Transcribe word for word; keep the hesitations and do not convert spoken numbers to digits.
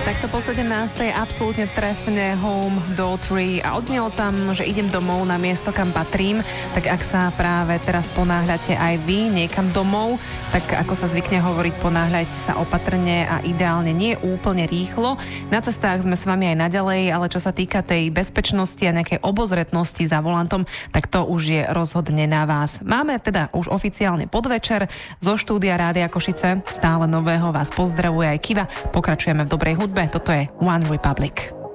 Takto po sedemnástej absolútne trefne Home do tri a odnelo tam, že idem domov na miesto, kam patrím. Tak ak sa práve teraz ponáhľate aj vy niekam domov, tak ako sa zvykne hovoriť, ponáhľajte sa opatrne a ideálne nie úplne rýchlo. Na cestách sme s vami aj naďalej, ale čo sa týka tej bezpečnosti a nejakej obozretnosti za volantom, tak to už je rozhodne na vás. Máme teda už oficiálne podvečer zo štúdia Rádia Košice. Stále nového vás pozdravuje aj Kiva. Pokračujeme v dobrej hudbe. Toto je One Republic.